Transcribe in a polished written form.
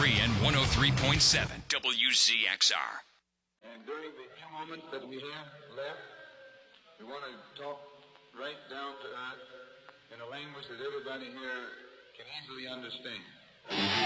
103 and 103.7 WZXR. And during the few moments that we have left, we want to talk right down to earth in a language that everybody here can easily understand.